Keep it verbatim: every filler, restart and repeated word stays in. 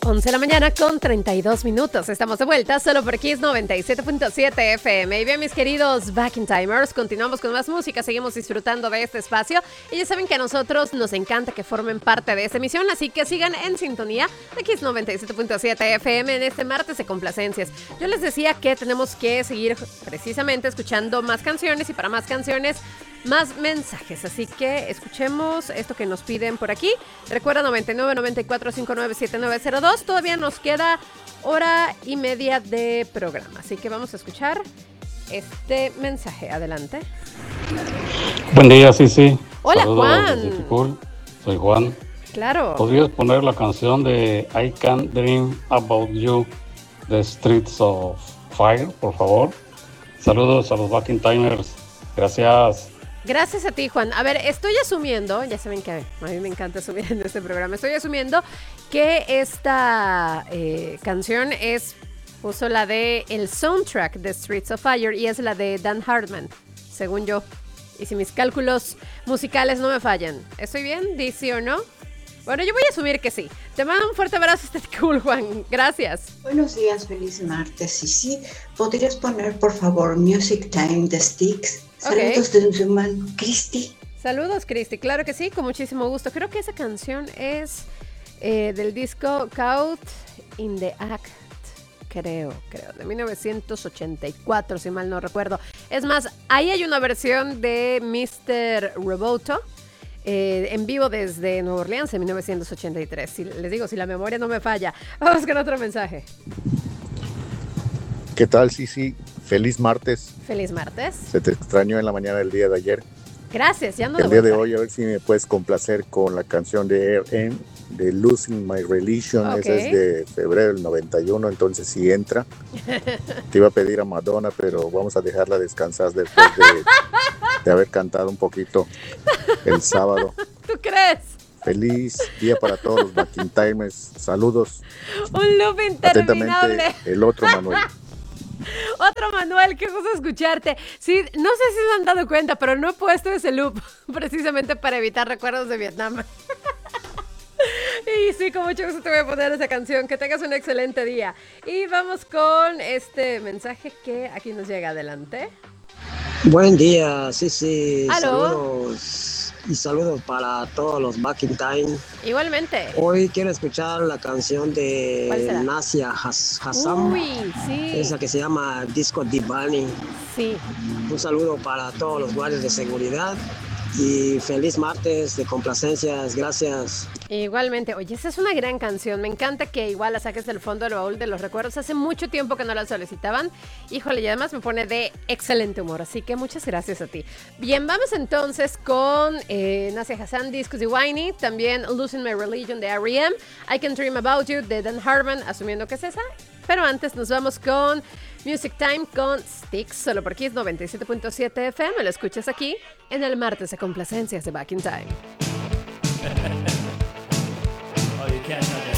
once de la mañana con treinta y dos minutos. Estamos de vuelta solo por Kiss noventa y siete punto siete F M. Y bien, mis queridos Back in Timers, continuamos con más música, seguimos disfrutando de este espacio. Y ya saben que a nosotros nos encanta que formen parte de esta emisión, así que sigan en sintonía de Kiss noventa y siete punto siete F M en este martes de complacencias. Yo les decía que tenemos que seguir precisamente escuchando más canciones y para más canciones, más mensajes, así que escuchemos esto que nos piden por aquí. Recuerda noventa y nueve, noventa y cuatro, cincuenta y nueve, setenta y nueve cero dos. Todavía nos queda hora y media de programa, así que vamos a escuchar este mensaje. Adelante. Buen día, sí, sí. Hola, saludos Juan. desde Ticul. Soy Juan. Claro. ¿Podrías poner la canción de I Can't Dream About You de Streets of Fire, por favor? Saludos a los Back in Timers. Gracias. Gracias a ti, Juan. A ver, estoy asumiendo, ya saben que a mí me encanta asumir en este programa, estoy asumiendo que esta eh, canción es justo la de el soundtrack de Streets of Fire y es la de Dan Hartman, según yo. Y si mis cálculos musicales no me fallan. ¿Estoy bien? ¿Di sí o no? Bueno, yo voy a asumir que sí. Te mando un fuerte abrazo, este cool, Juan. Gracias. Buenos días, feliz martes. Y sí, ¿podrías poner, por favor, Music Time de Styx? Saludos Okay. de su hermano, Cristi. Saludos, Cristi. Claro que sí, con muchísimo gusto. Creo que esa canción es eh, del disco Caught in the Act. Creo, creo, de mil novecientos ochenta y cuatro, si mal no recuerdo. Es más, ahí hay una versión de mister Roboto eh, en vivo desde Nueva Orleans en mil novecientos ochenta y tres. Si, les digo, si la memoria no me falla. Vamos con otro mensaje. ¿Qué tal? Sí, sí. Feliz martes. Feliz martes. Se te extrañó en la mañana del día de ayer. Gracias, ya no El de día de vuelta. hoy, a ver si me puedes complacer con la canción de R E M de Losing My Religion. Ok. Esa es de febrero del noventa y uno, entonces sí entra. Te iba a pedir a Madonna, pero vamos a dejarla descansar después de, de haber cantado un poquito el sábado. ¿Tú crees? Feliz día para todos los Back in Timers. Saludos. Un loop interminable. Atentamente, el otro Manuel. Otro Manuel, qué gusto escucharte. Sí, no sé si se han dado cuenta, pero no he puesto ese loop precisamente para evitar recuerdos de Vietnam. Y sí, con mucho gusto te voy a poner esa canción. Que tengas un excelente día. Y vamos con este mensaje que aquí nos llega. Adelante. Buen día, sí, sí. Aló. Saludos y saludos para todos los Back in Time. Igualmente. Hoy quiero escuchar la canción ¿Cuál de será? Nasia Has- Hassam, Uy, sí. esa que se llama Disco Divani. Sí. Un saludo para todos los guardias de seguridad y feliz martes de complacencias. Gracias. Igualmente. Oye, esa es una gran canción. Me encanta que igual la saques del fondo del baúl de los recuerdos. Hace mucho tiempo que no la solicitaban. Híjole, y además me pone de excelente humor. Así que muchas gracias a ti. Bien, vamos entonces con eh, Nasia Hassan, Discos de Whiny. También Losing My Religion de R E M. I Can Dream About You de Dan Hartman, asumiendo que es esa. Pero antes nos vamos con Music Time con Styx, solo por Kiss noventa y siete punto siete F M. Lo escuchas aquí en el martes de complacencias de Back in Time. Oh, you can't know that.